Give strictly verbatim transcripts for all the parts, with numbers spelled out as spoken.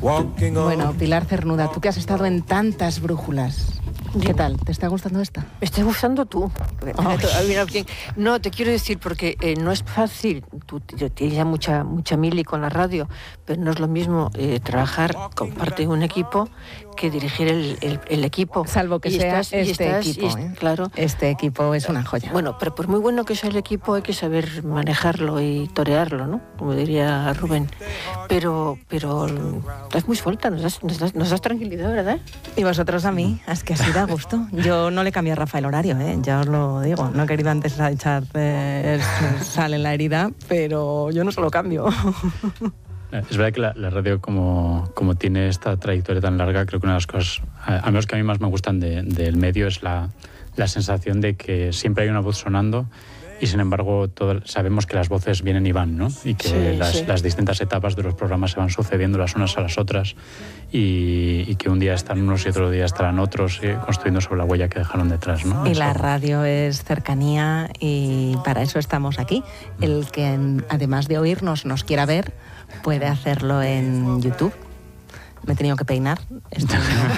Bueno, Pilar Cernuda, tú que has estado en tantas brújulas, ¿qué tal? ¿Te está gustando esta? Me está gustando tú. Oh. No, te quiero decir, porque eh, no es fácil. Tú tienes ya mucha, mucha mili con la radio, pero no es lo mismo eh, trabajar con parte de un equipo que dirigir el, el, el equipo. Salvo que y sea estás, este estás, equipo. Y, ¿eh? Claro. Este equipo es una joya. Bueno, pero por muy bueno que sea el equipo, hay que saber manejarlo y torearlo, ¿no? Como diría Rubén. Pero, pero estás muy suelta, nos das, nos das, nos das tranquilidad, ¿verdad? Y vosotros a mí, es que así da gusto. Yo no le cambié a Rafa el horario, ¿eh? Ya os lo digo. No he querido antes echar eh, sal en la herida, pero yo no se lo cambio. Es verdad que la, la radio, como, como tiene esta trayectoria tan larga, creo que una de las cosas, al menos que a mí más me gustan de, del medio, es la, la sensación de que siempre hay una voz sonando y, sin embargo, todo, sabemos que las voces vienen y van, ¿no? Y que sí, las, sí. las distintas etapas de los programas se van sucediendo las unas a las otras y, y que un día están unos y otro día estarán otros, eh, construyendo sobre la huella que dejaron detrás, ¿no? Y Eso. La radio es cercanía y para eso estamos aquí. El que, además de oírnos, nos quiera ver, puede hacerlo en YouTube. Me he tenido que peinar. Esto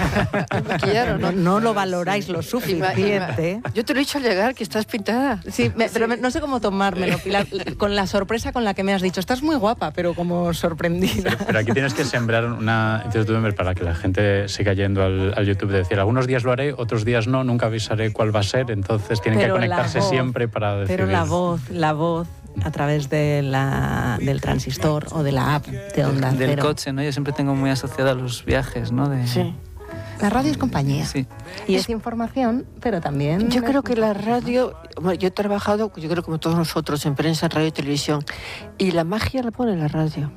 no, no, no lo valoráis lo suficiente. Yo te lo he dicho al llegar, que estás pintada. Sí, me, pero me, no sé cómo tomármelo, Pilar. Con la sorpresa con la que me has dicho, estás muy guapa, pero como sorprendida. Pero, pero aquí tienes que sembrar una incertidumbre para que la gente siga yendo al, al YouTube, de decir, algunos días lo haré, otros días no, nunca avisaré cuál va a ser, entonces tienen pero que conectarse voz, siempre para decidir. Pero la voz, la voz... a través de la, del transistor o de la app de Onda Cero. Del coche, ¿no? Yo siempre tengo muy asociado a los viajes, ¿no? De... Sí. La radio es compañía. Sí. Y es, es información, pero también... Yo creo que la radio... Bueno, yo he trabajado, yo creo como todos nosotros, en prensa, en radio y televisión, y la magia la pone la radio.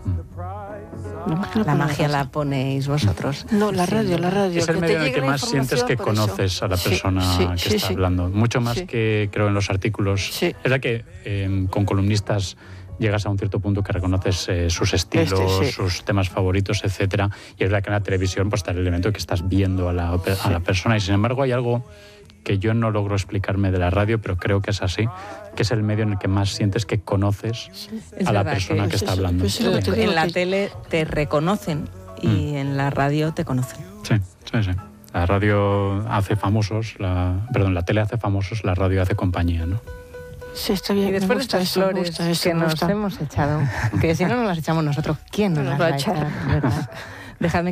La magia, la, magia la ponéis vosotros. No, la radio, sí. la radio. Es el que medio en el que más sientes que conoces eso. a la persona sí, sí, que sí, está sí. hablando. Mucho más sí. que creo en los artículos. Sí. Es verdad que eh, con columnistas llegas a un cierto punto que reconoces eh, sus estilos, este, sí. sus temas favoritos, etcétera. Y es verdad que en la televisión pues está el elemento que estás viendo a la, a sí. la persona. Y sin embargo hay algo que yo no logro explicarme de la radio, pero creo que es así, que es el medio en el que más sientes que conoces sí, a la persona que, que está hablando. Pues en que la que... tele te reconocen y mm. en la radio te conocen. Sí, sí, sí. La radio hace famosos, la, perdón, la tele hace famosos, la radio hace compañía, ¿no? Sí, está bien. Y después de estas eso, flores gusta, eso, que nos hemos echado, que si no nos las echamos nosotros, ¿quién nos, nos las va a echar? ¿Verdad? Dejadme